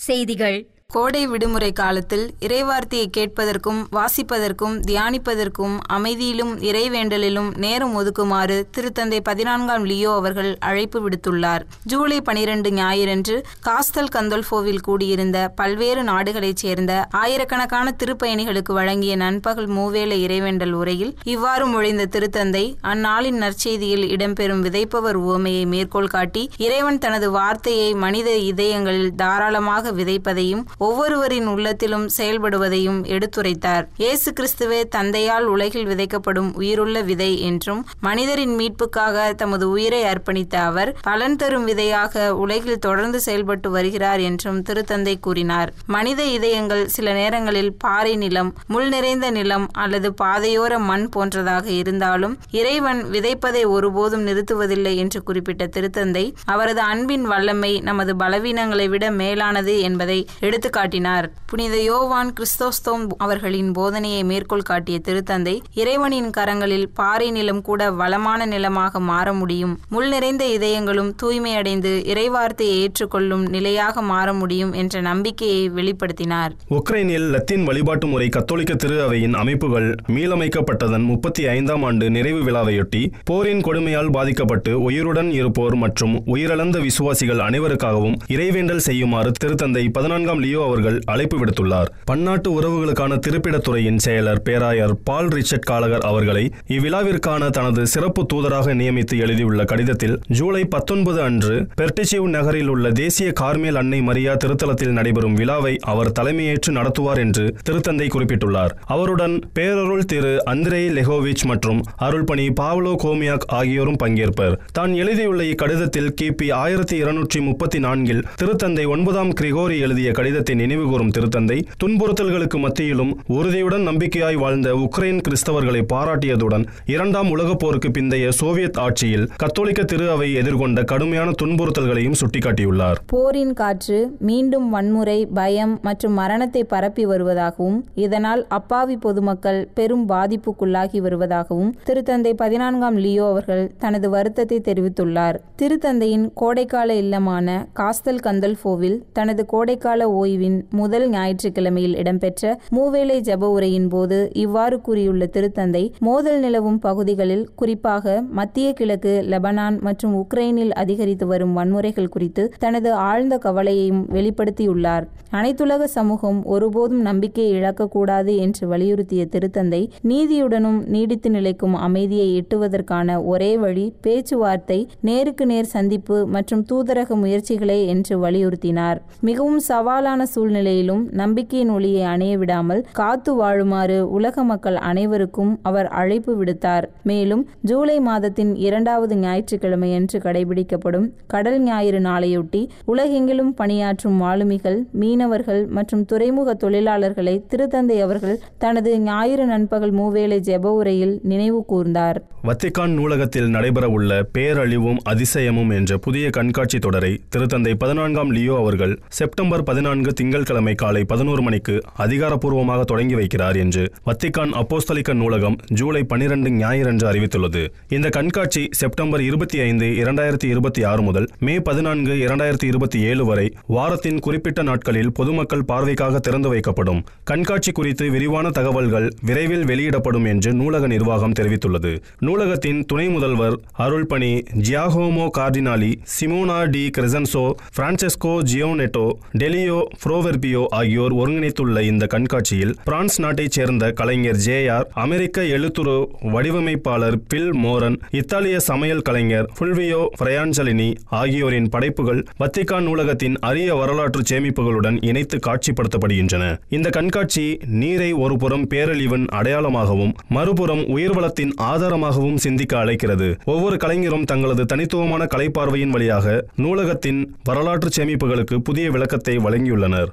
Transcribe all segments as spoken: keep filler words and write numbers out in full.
செய்திகள். கோடை விடுமுறை காலத்தில் இறைவார்த்தையை கேட்பதற்கும் வாசிப்பதற்கும் தியானிப்பதற்கும் அமைதியிலும் இறைவேண்டலிலும் நேரம் ஒதுக்குமாறு திருத்தந்தை பதினான்காம் லியோ அவர்கள் அழைப்பு விடுத்துள்ளார். ஜூலை பனிரெண்டு ஞாயிறன்று காஸ்தல் கந்தோல்ஃபோவில் கூடியிருந்த பல்வேறு நாடுகளைச் சேர்ந்த ஆயிரக்கணக்கான திருப்பயணிகளுக்கு வழங்கிய நண்பகல் மூவேளை இறைவேண்டல் உரையில் இவ்வாறு மொழிந்த திருத்தந்தை அந்நாளின் நற்செய்தியில் இடம்பெறும் விதைப்பவர் உவமையை மேற்கோள் காட்டி இறைவன் தனது வார்த்தையை மனித இதயங்களில் தாராளமாக விதைப்பதையும் ஒவ்வொருவரின் உள்ளத்திலும் செயல்படுவதையும் எடுத்துரைத்தார். இயேசு கிறிஸ்துவே தந்தையால் உலகில் விதைக்கப்படும் உயிருள்ள விதை என்றும் மனிதரின் மீட்புக்காக தமது உயிரை அர்ப்பணித்த அவர் பலன் தரும் விதையாக உலகில் தொடர்ந்து செயல்பட்டு வருகிறார் என்றும் திருத்தந்தை கூறினார். மனித இதயங்கள் சில நேரங்களில் பாறை நிலம், முள் நிறைந்த நிலம் அல்லது பாதையோர மண் போன்றதாக இருந்தாலும் இறைவன் விதைப்பதை ஒருபோதும் நிறுத்துவதில்லை என்று குறிப்பிட்ட திருத்தந்தை அவரது அன்பின் வல்லமை நமது பலவீனங்களை விட மேலானது என்பதை எடுத்து காட்டினார். புனித யோவான் கிறிஸ்தோஸ்தோம் அவர்களின் போதனையை மேற்கோள் காட்டிய திருத்தந்தை இறைவனின் கரங்களில் பாறை நிலம் கூட வளமான நிலமாக மாற முடியும், முள் நிறைந்த இதயங்களும் தூய்மையடைந்து இறைவார்த்தையை ஏற்றுக்கொள்ளும் நிலையாக மாற முடியும் என்ற நம்பிக்கையை வெளிப்படுத்தினார். உக்ரைனில் லத்தீன் வழிபாட்டு முறை கத்தோலிக்க திரு அவையின் அமைப்புகள் மீளமைக்கப்பட்டதன் முப்பத்தி ஐந்தாம் ஆண்டு நிறைவு விழாவையொட்டி போரின் கொடுமையால் பாதிக்கப்பட்டு உயிருடன் இருப்போர் மற்றும் உயிரிழந்த விசுவாசிகள் அனைவருக்காகவும் இறைவேண்டல் செய்யுமாறு திருத்தந்தை பதினான்காம் லியோ அவர்கள் அழைப்பு விடுத்துள்ளார். பன்னாட்டு உறவுகளுக்கான திருப்பிடத்துறையின் செயலர் பேராயர் பால் ரிச்சர்ட் காலகர் அவர்களை இவ்விழாவிற்கான தனது சிறப்பு தூதராக நியமித்து எழுதியுள்ள கடிதத்தில் ஜூலை பத்தொன்பது அன்று பெர்டிசிவ் நகரில் உள்ள தேசிய கார்மேல் அன்னை மரியா திருத்தலத்தில் நடைபெறும் விழாவை அவர் தலைமையேற்று நடத்துவார் என்று திருத்தந்தை குறிப்பிட்டுள்ளார். அவருடன் பேரருள் திரு அந்திரே லெகோவிச் மற்றும் அருள்பணி பாவ்லோ கோமியாக் ஆகியோரும் பங்கேற்பர். தான் எழுதியுள்ள இக்கடிதத்தில் கிபி ஆயிரத்தி இருநூற்றி முப்பத்தி நான்கில் திருத்தந்தை ஒன்பதாம் கிரிகோரி எழுதிய கடிதத்தை நினைவுகூறும் திருத்தந்தை துன்புறுத்தல்களுக்கு மத்தியிலும் உறுதியுடன் நம்பிக்கையாய் வாழ்ந்த உக்ரைன் கிறிஸ்தவர்களை பாராட்டியதுடன் இரண்டாம் உலகப் போருக்கு பிந்தைய சோவியத் ஆட்சியில் கத்தோலிக்க திரு அவை எதிர்கொண்ட கடுமையான துன்புறுத்தல்களையும் சுட்டிக்காட்டியுள்ளார். போரின் காற்று மீண்டும் வன்முறை, பயம் மற்றும் மரணத்தை பரப்பி வருவதாகவும் இதனால் அப்பாவி பொதுமக்கள் பெரும் பாதிப்புக்குள்ளாகி வருவதாகவும் திருத்தந்தை பதினான்காம் லியோ அவர்கள் தனது வருத்தத்தை தெரிவித்துள்ளார். திருத்தந்தையின் கோடைக்கால இல்லமான காஸ்தல் கந்தோல்ஃபோவில் தனது கோடைக்கால ஓய்வின் முதல் ஞாயிற்றுக்கிழமையில் இடம்பெற்ற மூவேளை ஜப உரையின் போது இவ்வாறு கூறியுள்ள திருத்தந்தை மோதல் நிலவும் பகுதிகளில் குறிப்பாக மத்திய கிழக்கு, லெபனான் மற்றும் உக்ரைனில் அதிகரித்து வரும் வன்முறைகள் குறித்து தனது ஆழ்ந்த கவலையையும் வெளிப்படுத்தியுள்ளார். அனைத்துலக சமூகம் ஒருபோதும் நம்பிக்கையை இழக்கக்கூடாது என்று வலியுறுத்திய திருத்தந்தை நீதியுடனும் நீடித்து நிலைக்கும் அமைதியை எட்டுவதற்கான ஒரே வழி பேச்சுவார்த்தை, நேருக்கு நேர் சந்திப்பு மற்றும் தூதரக முயற்சிகளே என்று வலியுறுத்தினார். மிகவும் சவாலான சூழ்நிலையிலும் நம்பிக்கையின் ஒளியை அணைய விடாமல் காத்து வாழுமாறு உலக மக்கள் அனைவருக்கும் அவர் அழைப்பு விடுத்தார். மேலும் ஜூலை மாதத்தின் இரண்டாவது ஞாயிற்றுக்கிழமையன்று கடைபிடிக்கப்படும் கடல் ஞாயிறு நாளையொட்டி உலகெங்கிலும் பணியாற்றும் மாலுமிகள், மீனவர்கள் மற்றும் துறைமுக தொழிலாளர்களை திருத்தந்தை அவர்கள் தனது ஞாயிறு நண்பகல் மூவேளை ஜெப உரையில் நினைவு கூர்ந்தார். வத்திக்கான் நூலகத்தில் நடைபெற உள்ள பேரழிவும் அதிசயமும் என்ற புதிய கண்காட்சி தொடரை திருத்தந்தை பதினான்காம் லியோ அவர்கள் செப்டம்பர் பதினான்கு திங்கட்கிழமை காலை பதினோரு மணிக்கு அதிகாரப்பூர்வமாக தொடங்கி வைக்கிறார் என்று வத்திக்கான் அப்போஸ்தலிக்க நூலகம் ஜூலை பனிரெண்டு ஞாயிறன்று அறிவித்துள்ளது. இந்த கண்காட்சி செப்டம்பர் இருபத்தி ஐந்து இரண்டாயிரத்தி இருபத்தி ஆறு முதல் மே பதினான்கு இரண்டாயிரத்தி இருபத்தி ஏழு வரை வாரத்தின் குறிப்பிட்ட நாட்களில் பொதுமக்கள் பார்வைக்காக திறந்து வைக்கப்படும். கண்காட்சி குறித்து விரிவான தகவல்கள் விரைவில் வெளியிடப்படும் என்று நூலக நிர்வாகம் தெரிவித்துள்ளது. நூலகத்தின் துணை முதல்வர் அருள்பணி ஜியாகோமோ கார்டினாலி, சிமோனா டி கிரெசன்சோ, பிரான்செஸ்கோ ஜியோனெட்டோ, டெலியோ ஃப்ரோவெர்பியோ ஆகியோர் ஒருங்கிணைத்துள்ள இந்த கண்காட்சியில் பிரான்ஸ் நாட்டைச் சேர்ந்த கலைஞர் ஜே ஆர், அமெரிக்க எழுத்துரு வடிவமைப்பாளர் பில் மோரன், இத்தாலிய சமையல் கலைஞர் ஃபுல்வியோ ஃப்ரையான்சலினி ஆகியோரின் படைப்புகள் வத்திக்கான் நூலகத்தின் அரிய வரலாற்று சேமிப்புகளுடன் இணைத்து காட்சிப்படுத்தப்படுகின்றன. இந்த கண்காட்சி நீரை ஒருபுறம் பேரழிவின் அடையாளமாகவும் மறுபுறம் உயிர்வளத்தின் ஆதாரமாகவும் சிந்திக்க அழைக்கிறது. ஒவ்வொரு கலைஞரும் தங்களது தனித்துவமான கலைப்பார்வையின் வழியாக நூலகத்தின் வரலாற்று சேமிப்புகளுக்கு புதிய விளக்கத்தை வழங்கியுள்ளனர்.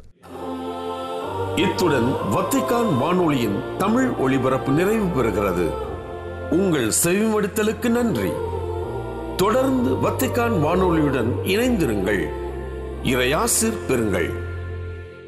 இத்துடன் வத்திக்கான் வானொலியின் தமிழ் ஒளிபரப்பு நிறைவு பெறுகிறது. உங்கள் செவிமடுத்தலுக்கு நன்றி. தொடர்ந்து வத்திக்கான் வானொலியுடன் இணைந்திருங்கள். இறையாசிர் பெறுங்கள்.